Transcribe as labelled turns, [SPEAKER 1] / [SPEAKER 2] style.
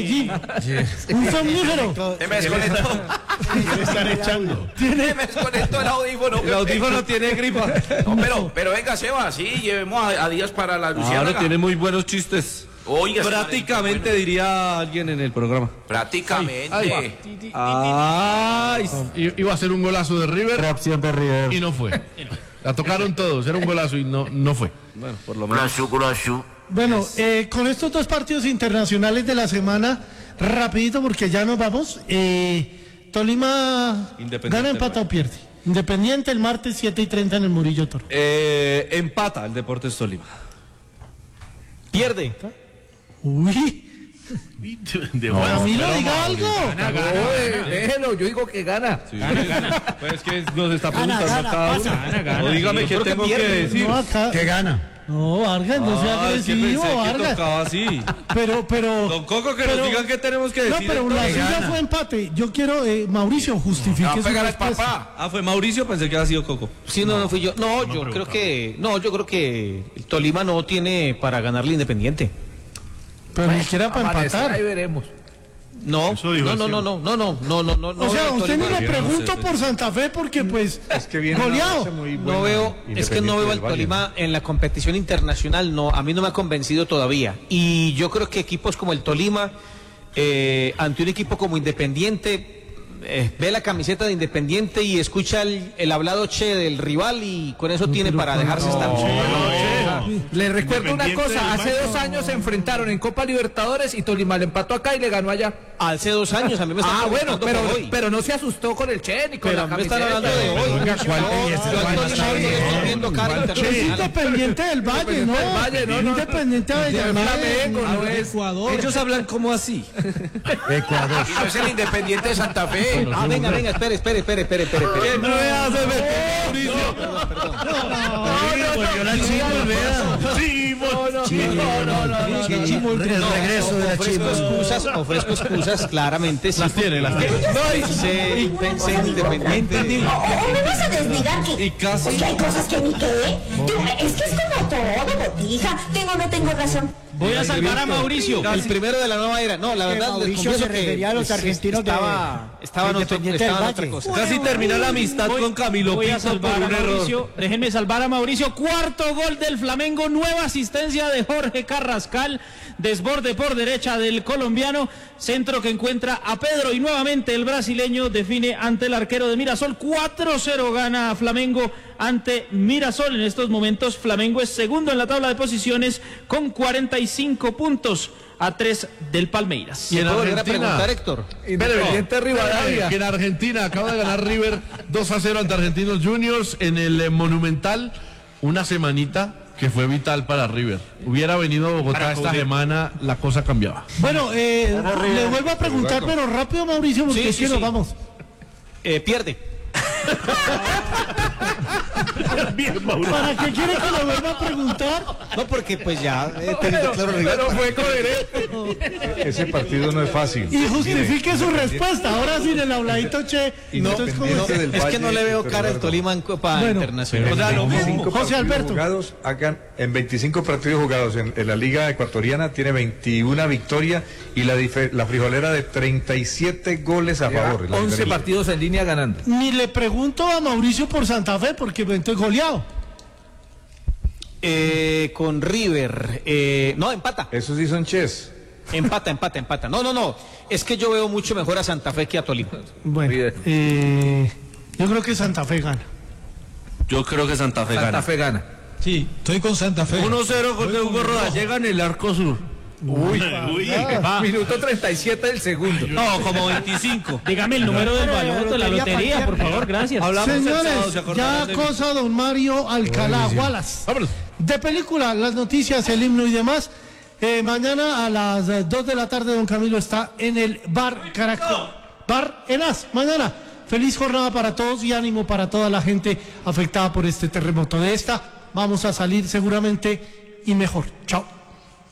[SPEAKER 1] Medellín. Un somnífero.
[SPEAKER 2] Me desconectó.
[SPEAKER 3] ¿Qué están echando?
[SPEAKER 2] Me desconectó el audífono.
[SPEAKER 4] El audífono tiene gripa.
[SPEAKER 2] No, pero venga, Seba, sí, llevemos a Díaz para la Luciana.
[SPEAKER 4] Claro, tiene muy buenos chistes.
[SPEAKER 2] Oiga,
[SPEAKER 4] prácticamente diría alguien en el programa.
[SPEAKER 2] Prácticamente.
[SPEAKER 3] Iba a ser un golazo de River.
[SPEAKER 5] Reacción de River.
[SPEAKER 3] Y no fue. La tocaron todos, era un golazo y no fue.
[SPEAKER 4] Bueno, por lo menos.
[SPEAKER 1] Bueno, con estos dos partidos internacionales de la semana, rapidito porque ya nos vamos. Tolima gana, empata o pierde. Independiente el martes 7:30 en el Murillo Toro.
[SPEAKER 4] Empata el Deportes Tolima.
[SPEAKER 6] Pierde.
[SPEAKER 1] Uy. A mí no diga algo.
[SPEAKER 6] Déjelo, yo digo que gana.
[SPEAKER 4] Sí. Gana. Pues es que nos está preguntando
[SPEAKER 1] Gana,
[SPEAKER 4] cada uno.
[SPEAKER 6] Gana.
[SPEAKER 4] O dígame qué tengo que decir.
[SPEAKER 1] No, acá.
[SPEAKER 3] ¿Qué gana?
[SPEAKER 1] No, Vargas, no sea
[SPEAKER 4] Es que
[SPEAKER 1] agresivo,
[SPEAKER 4] pensé que
[SPEAKER 1] Vargas.
[SPEAKER 4] tocaba así.
[SPEAKER 1] Pero.
[SPEAKER 4] Don Coco, que nos digan qué tenemos que
[SPEAKER 1] No,
[SPEAKER 4] decir.
[SPEAKER 1] pero la suya fue empate. Yo quiero, Mauricio, justifique su
[SPEAKER 2] pegar al
[SPEAKER 1] respuesta.
[SPEAKER 2] papá.
[SPEAKER 4] Ah, fue Mauricio, pensé que había sido Coco.
[SPEAKER 6] Sí, no fui yo. Yo creo que el Tolima no tiene para ganarle Independiente.
[SPEAKER 1] Pero ni siquiera para empatar.
[SPEAKER 6] Ahí veremos. No. O sea,
[SPEAKER 1] usted ni le pregunto por Santa Fe porque pues goleado.
[SPEAKER 6] No veo al Tolima en la competición internacional, a mí no me ha convencido todavía. Y yo creo que equipos como el Tolima, ante un equipo como Independiente, ve la camiseta de Independiente y escucha el hablado che del rival y con eso tiene para dejarse estar.
[SPEAKER 7] Le recuerdo una cosa, hace 2 años se enfrentaron en Copa Libertadores y Tolima le empató acá y le ganó allá.
[SPEAKER 6] Hace 2 años, a mí me está
[SPEAKER 7] bueno, pero no se asustó con el Che ni con la
[SPEAKER 6] me
[SPEAKER 7] camiseta.
[SPEAKER 6] están hablando de hoy.
[SPEAKER 1] Es Independiente del Valle, ¿no? Independiente de Avellaneda, Ecuador.
[SPEAKER 4] Ellos hablan como así.
[SPEAKER 3] Ecuador.
[SPEAKER 2] Y no es el Independiente de Santa Fe.
[SPEAKER 6] Venga, espere.
[SPEAKER 4] ¿Qué no me hace meter, Mauricio?
[SPEAKER 5] El regreso de la Chimo.
[SPEAKER 6] Ofrezco excusas, claramente.
[SPEAKER 3] Las tiene.
[SPEAKER 6] Pensé en Independiente.
[SPEAKER 8] ¿Me vas a desligar que?
[SPEAKER 4] Y casi.
[SPEAKER 8] Es que hay cosas que ni qué. Es que es como todo, botija. Tengo o no tengo razón.
[SPEAKER 6] Voy a salvar a Mauricio, el primero de la nueva era. No, la verdad,
[SPEAKER 5] Mauricio se refería a los argentinos
[SPEAKER 6] estaba en otra cosa.
[SPEAKER 4] Casi termina la amistad con Camilo
[SPEAKER 9] Voy a
[SPEAKER 4] Pinto por
[SPEAKER 9] salvar a
[SPEAKER 4] un error.
[SPEAKER 9] Mauricio. Déjenme salvar a Mauricio. Cuarto gol del Flamengo. Nueva asistencia de Jorge Carrascal. Desborde por derecha del colombiano. Centro que encuentra a Pedro. Y nuevamente el brasileño define ante el arquero de Mirasol. 4-0 gana Flamengo ante Mirasol. En estos momentos Flamengo es segundo en la tabla de posiciones con 45 puntos a 3 del Palmeiras.
[SPEAKER 3] Y en Argentina,
[SPEAKER 6] Héctor.
[SPEAKER 7] Independiente Rivadavia.
[SPEAKER 3] que en Argentina acaba de ganar River 2-0 ante Argentinos Juniors en el Monumental. Una semanita que fue vital para River. Hubiera venido a Bogotá esta semana, la cosa cambiaba.
[SPEAKER 1] Bueno, le vuelvo a preguntar, pero rápido, Mauricio, porque
[SPEAKER 6] Sí.
[SPEAKER 1] nos vamos.
[SPEAKER 6] Pierde.
[SPEAKER 1] ¿Para qué quiere que lo vuelva a preguntar?
[SPEAKER 6] No, porque pues ya teniendo claro el rival.
[SPEAKER 7] Pero fue coherente.
[SPEAKER 5] Ese partido no es fácil.
[SPEAKER 1] Y justifique su respuesta. Ahora sin el habladito che. Entonces, ¿cómo es?
[SPEAKER 6] Es que no le veo cara al Tolima en Copa Internacional.
[SPEAKER 4] O sea, lo mismo.
[SPEAKER 1] José Alberto.
[SPEAKER 5] En 25 partidos jugados en la Liga Ecuatoriana tiene 21 victorias y la frijolera de 37 goles a favor.
[SPEAKER 7] 11 partidos en línea ganando.
[SPEAKER 1] Ni le pregunto a Mauricio por Santa Fe porque estoy goleado.
[SPEAKER 6] Con River. No, empata.
[SPEAKER 5] Esos sí son ches.
[SPEAKER 6] Empata. No. Es que yo veo mucho mejor a Santa Fe que a Tolima.
[SPEAKER 1] Bueno, yo creo que Santa Fe gana.
[SPEAKER 4] Yo creo que Santa Fe gana.
[SPEAKER 10] Sí, estoy con Santa Fe.
[SPEAKER 4] 1-0 gol de Hugo Rodallega en el arco sur.
[SPEAKER 7] Minuto 37 del segundo.
[SPEAKER 4] No, como 25.
[SPEAKER 9] Dígame el número del baloto de la lotería, por favor, gracias.
[SPEAKER 4] Hablamos el sábado,
[SPEAKER 1] Señores,
[SPEAKER 4] ¿se acordarán
[SPEAKER 1] ya
[SPEAKER 4] de mí?
[SPEAKER 1] cosa don Mario Alcalá Wallace.
[SPEAKER 3] Vámonos.
[SPEAKER 1] De película, las noticias, el himno y demás. Mañana a las 2 de la tarde don Camilo está en el Bar Caracol. Bar Enas, mañana. Feliz jornada para todos y ánimo para toda la gente afectada por este terremoto. De esta vamos a salir seguramente y mejor. Chao.